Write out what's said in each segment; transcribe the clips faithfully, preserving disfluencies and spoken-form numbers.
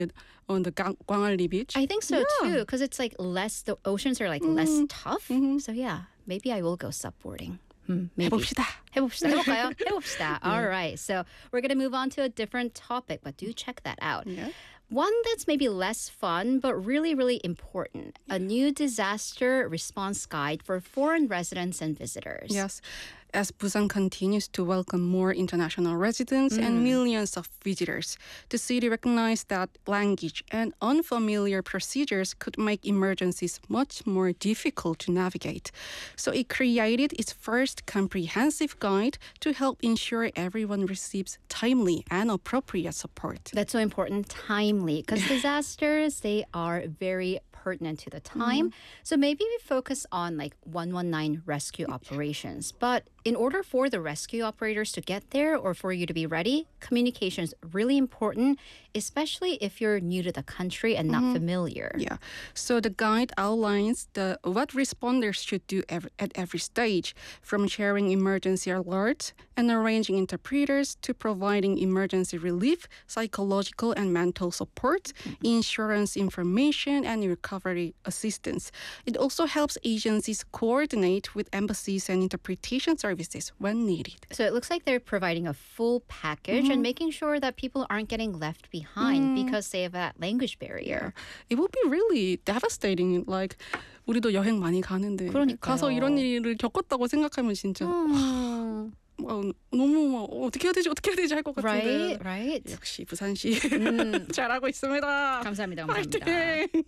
on the Gang- Gwangalli beach. I think so Yeah. too, because it's like less, the oceans are like less Mhm. tough. Mhm. So yeah, maybe I will go subboarding. Hmm, maybe. 해봅시다. 해봅시다. 해볼까요? 해봅시다. All right. So we're going to move on to a different topic, but do check that out. Yeah. One that's maybe less fun, but really, really important. A new disaster response guide for foreign residents and visitors. Yes. As Busan continues to welcome more international residents and millions of visitors, the city recognized that language and unfamiliar procedures could make emergencies much more difficult to navigate. So it created its first comprehensive guide to help ensure everyone receives timely and appropriate support. That's so important, timely, because disasters, they are very pertinent to the time. So maybe we focus on like one one nine rescue operations. But in order for the rescue operators to get there or for you to be ready, communication is really important, especially if you're new to the country and not familiar. Yeah. So the guide outlines the what responders should do ev- at every stage, from sharing emergency alerts and arranging interpreters to providing emergency relief, psychological and mental support, insurance information, and recovery assistance. It also helps agencies coordinate with embassies and interpretation services when needed. So it looks like they're providing a full package and making sure that people aren't getting left behind because they have that language barrier. It would be really devastating. Like 우리도 여행 많이 가는데 그러니까요. 가서 이런 일을 겪었다고 생각하면 진짜 Hmm. 어, 너무 막 어떻게 해야 되지 어떻게 해야 되지 할 것 같은데. Right, right. 역시 부산시 잘하고 있습니다. 감사합니다, 감사합니다. 파이팅!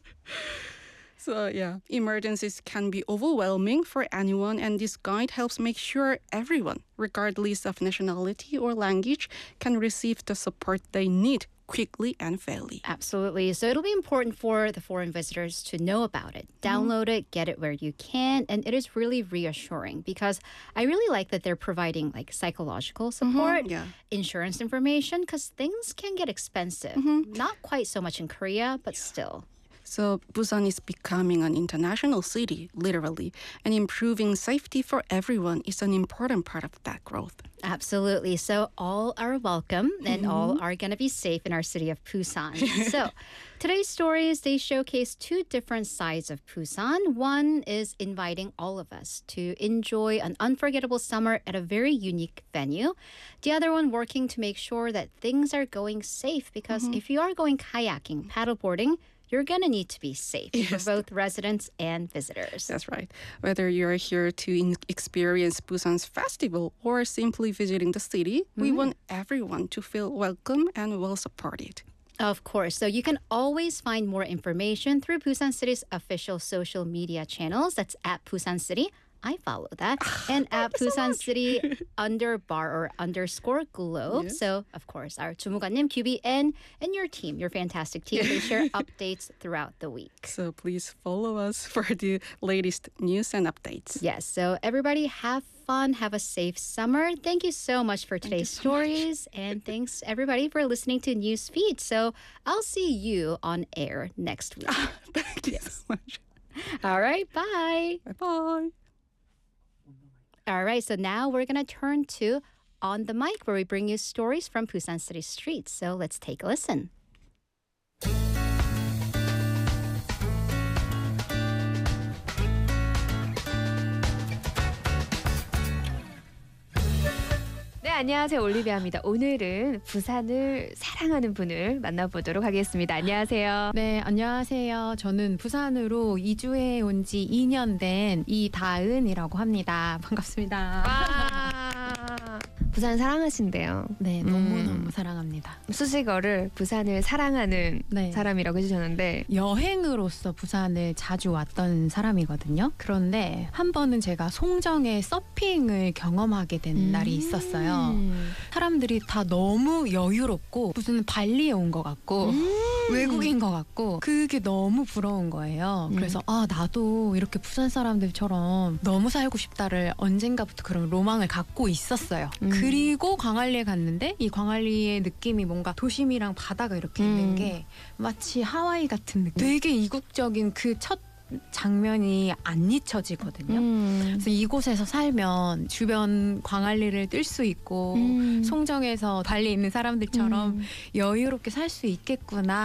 So yeah, emergencies can be overwhelming for anyone, and this guide helps make sure everyone, regardless of nationality or language, can receive the support they need quickly and fairly. Absolutely. So it'll be important for the foreign visitors to know about it. Download it, get it where you can. And it is really reassuring because I really like that they're providing like psychological support, yeah. insurance information, because things can get expensive. Not quite so much in Korea, but still. So Busan is becoming an international city, literally, and improving safety for everyone is an important part of that growth. Absolutely. So all are welcome and all are going to be safe in our city of Busan. So today's stories, they showcase two different sides of Busan. One is inviting all of us to enjoy an unforgettable summer at a very unique venue. The other one working to make sure that things are going safe because if you are going kayaking, paddleboarding, you're going to need to be safe Yes. for both residents and visitors. That's right. Whether you're here to in- experience Busan's festival or simply visiting the city, we want everyone to feel welcome and well supported. Of course. So you can always find more information through Busan City's official social media channels. That's at Busan City. I follow that. And at Busan City under bar or underscore globe. Yes. So, of course, our 주무관님, Q B, and, and your team, your fantastic team, they share updates throughout the week. So please follow us for the latest news and updates. Yes, so everybody have fun, have a safe summer. Thank you so much for today's so stories. And thanks everybody for listening to Newsfeed. So I'll see you on air next week. Thank you so much. All right, bye. Bye-bye. All right, so now we're going to turn to On the Mic, where we bring you stories from Busan City streets. So let's take a listen. 네, 안녕하세요. 올리비아입니다. 오늘은 부산을 사랑하는 분을 만나보도록 하겠습니다. 안녕하세요. 네, 안녕하세요. 저는 부산으로 이주해 온 지 이 년 된 이다은이라고 합니다. 반갑습니다. 와, 부산 사랑하신대요. 네, 너무너무 사랑합니다. 수식어를 부산을 사랑하는 네. 사람이라고 해주셨는데 여행으로서 부산을 자주 왔던 사람이거든요. 그런데 한 번은 제가 송정에 서핑을 경험하게 된 날이 있었어요. 사람들이 다 너무 여유롭고 무슨 발리에 온 것 같고 외국인 것 같고 그게 너무 부러운 거예요. 그래서 아 나도 이렇게 부산 사람들처럼 너무 살고 싶다를 언젠가부터 그런 로망을 갖고 있었어요. 음. 그리고 광안리에 갔는데 이 광안리의 느낌이 뭔가 도심이랑 바다가 이렇게 음. 있는 게 마치 하와이 같은 느낌. 되게 이국적인 그 첫 장면이 안 잊혀지거든요. 음. 그래서 이곳에서 살면 주변 광안리를 뜰 수 있고 음. 송정에서 발리에 있는 사람들처럼 음. 여유롭게 살 수 있겠구나.